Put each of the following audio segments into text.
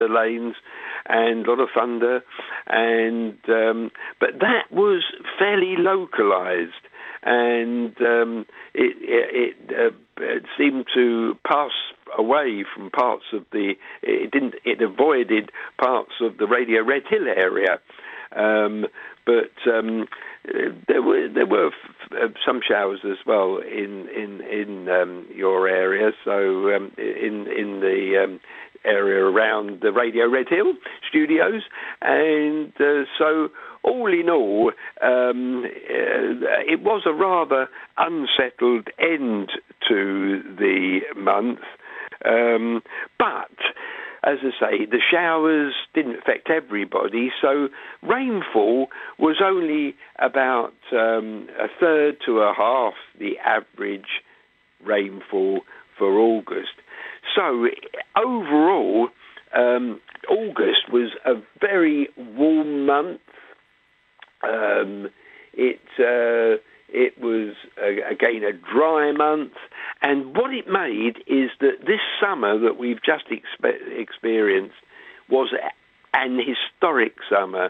lanes and a lot of thunder, and but that was fairly localised, and it seemed to pass away from parts of the. It avoided parts of the Radio Red Hill area, but there were some showers as well in your area. So in the area around the Radio Red Hill studios, and so all in all, it was a rather unsettled end to the month, but as I say, the showers didn't affect everybody, so rainfall was only about a third to a half the average rainfall for August. So overall, August was a very warm month. It was, again, a dry month. And what it made is that this summer that we've just experienced was an historic summer.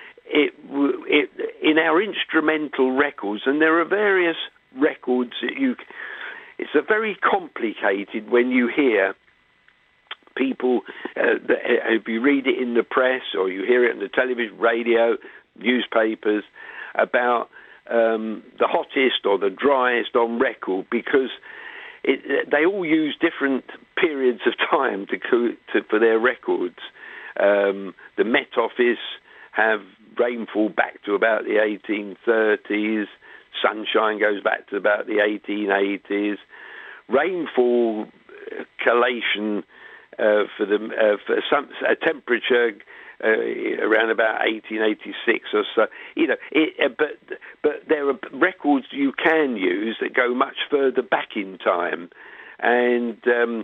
In our instrumental records, and there are various records that it's a very complicated when you hear people, if you read it in the press or you hear it on the television, radio, newspapers, about the hottest or the driest on record, because they all use different periods of time for their records. The Met Office have rainfall back to about the 1830s. Sunshine goes back to about the 1880s. Rainfall collation for a temperature around about 1886 or so. But there are records you can use that go much further back in time, and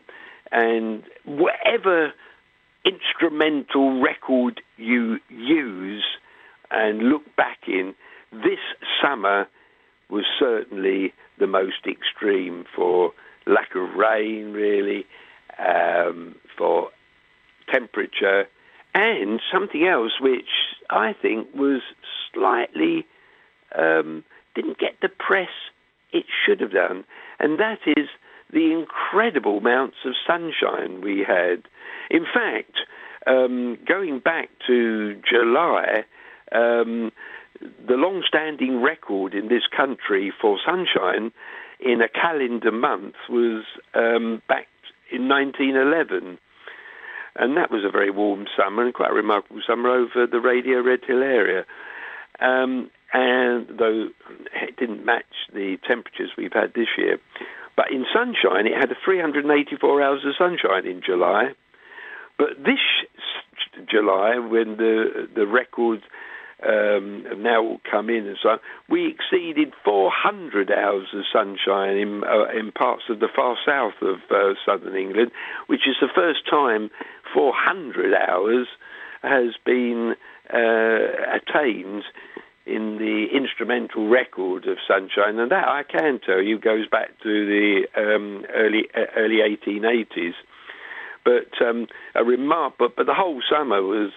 whatever instrumental record you use and look back in, this summer was certainly the most extreme for lack of rain, really, for temperature, and something else which I think was slightly didn't get the press it should have done, and that is the incredible amounts of sunshine we had. In fact, going back to July, the long-standing record in this country for sunshine in a calendar month was back in 1911. And that was a very warm summer and quite a remarkable summer over the Radio Red Hill area. And though it didn't match the temperatures we've had this year. But in sunshine, it had 384 hours of sunshine in July. But this July, when the records have now come in and so on, we exceeded 400 hours of sunshine in parts of the far south of southern England, which is the first time 400 hours has been attained in the instrumental record of sunshine, and that I can tell you goes back to the early 1880s. But but the whole summer was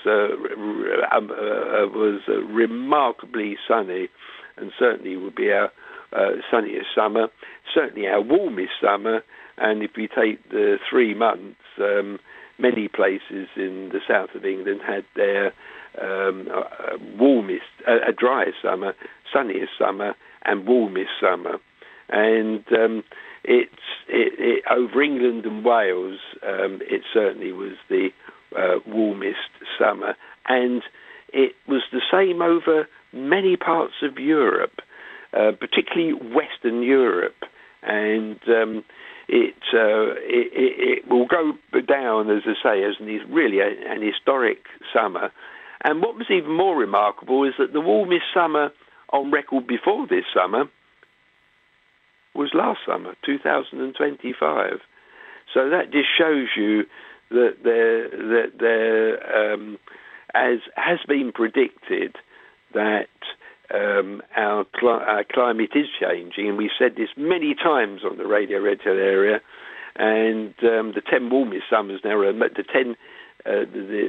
remarkably sunny, and certainly would be our sunniest summer, certainly our warmest summer. And if we take the 3 months, many places in the south of England had their warmest, driest summer, sunniest summer, and warmest summer. And it over England and Wales, it certainly was the warmest summer, and it was the same over many parts of Europe, particularly Western Europe, and it will go down, as I say, as really an historic summer. And what was even more remarkable is that the warmest summer on record before this summer was last summer, 2025. So that just shows you that there as has been predicted, that our climate is changing, and we've said this many times on the Radio Red Hill area, and the 10 warmest summers now, the 10 the